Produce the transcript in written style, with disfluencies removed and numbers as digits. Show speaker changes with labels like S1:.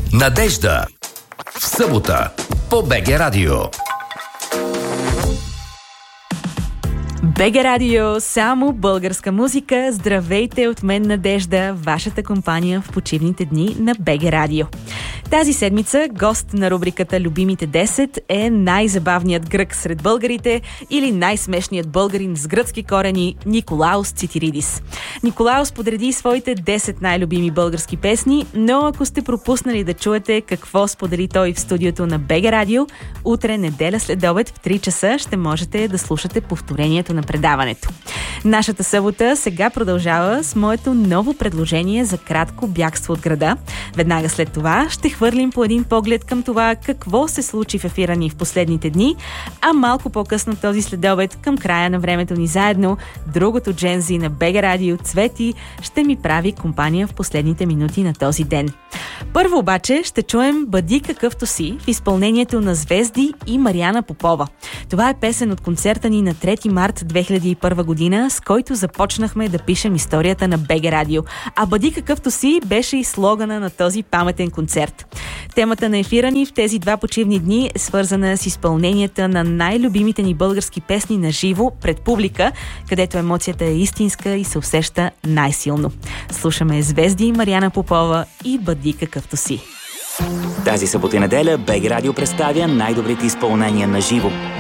S1: Надежда. В събота по БГ Радио.
S2: БГ Радио, само българска музика. Здравейте от мен, Надежда, вашата компания в почивните дни на БГ Радио. Тази седмица гост на рубриката Любимите 10 е най-забавният грък сред българите или най-смешният българин с гръцки корени Николаус Цитиридис. Николаус подреди своите 10 най-любими български песни, но ако сте пропуснали да чуете какво сподели той в студиото на БГ Радио, утре, неделя след обед в 3 часа ще можете да слушате повторението на предаването. Нашата събота сега продължава с моето ново предложение за кратко бягство от града. Веднага след това ще хвърлим по един поглед към това какво се случи в ефира ни в последните дни, а малко по-късно този следобед, към края на времето ни заедно, другото джензи на БГ Радио Цвети ще ми прави компания в последните минути на този ден. Първо обаче ще чуем "Бъди какъвто си" в изпълнението на Звезди и Мариана Попова. Това е песен от концерта ни на 3 март 2001 година, с който започнахме да пишем историята на БГ Радио. А "Бъди какъвто си" беше и слогана на този паметен концерт. Темата на ефира ни в тези два почивни дни е свързана с изпълненията на най-любимите ни български песни на живо пред публика, където емоцията е истинска и се усеща най-силно. Слушаме Звезди, Мариана Попова и "Бъди какъвто си".
S3: Тази събота и неделя БГ Радио представя най-добрите изпълнения на живо.